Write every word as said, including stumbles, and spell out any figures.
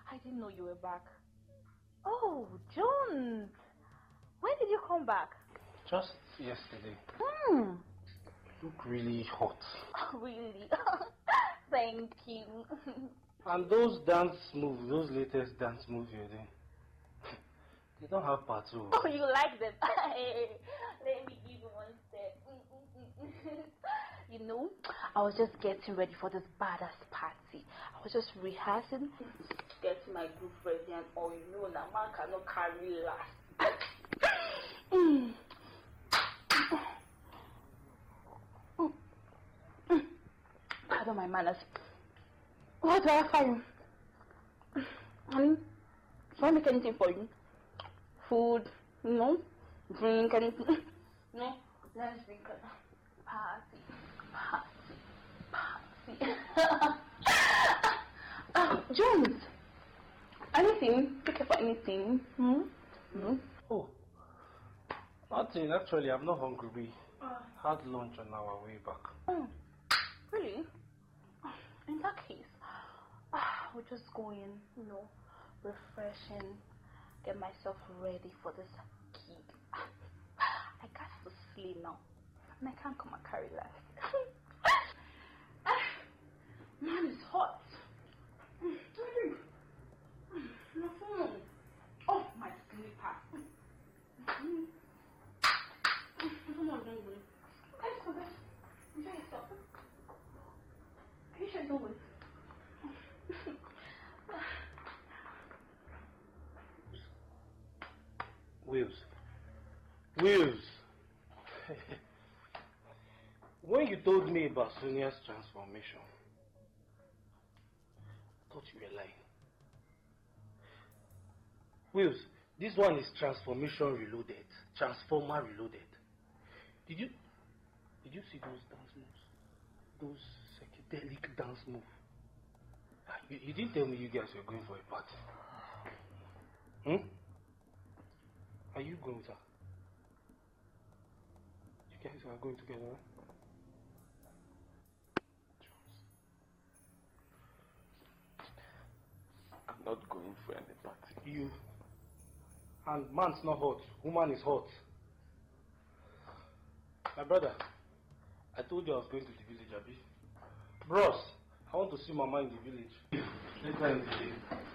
I didn't know you were back. Oh, Jones! When did you come back? Just yesterday. Hmm. You look really hot. Oh, really? Thank you. And those dance moves, those latest dance moves you're doing, they don't have parts. Oh, you like them? Let me give you one step. You know, I was just getting ready for this badass party. I was just rehearsing, getting my group ready, and all you know, now man cannot carry last. mm. Pardon my manners. What do I find? Honey, can I make anything for you? Food, no? Drink, anything? No? Let's drink a party, party, party. uh, Jones, anything? Pick up for anything? Hmm? Hmm? Oh, nothing. Actually, I'm not hungry. Uh, had lunch on our way back. Oh, really? In that case, uh, we'll just go in, you know, refreshing, get myself ready for this gig. I got to sleep now, and I can't come and carry last. Man, it's hot. My phone. Oh, my slipper. Someone's hungry. Let's go, let's enjoy yourself. Are you sure it's over? Wills. Wills. When you told me about Sonia's transformation, I thought you were lying. Wills, this one is transformation reloaded. Transformer reloaded. Did you did you see those dance moves? Those psychedelic dance moves? You, you didn't tell me you guys were going for a party. Hmm? Are you going with her? You guys are going together, right? I'm not going for any party. You. And man's not hot. Woman is hot. My brother, I told you I was going to the village, Abi. Bros, I want to see Mama in the village. Later in the day.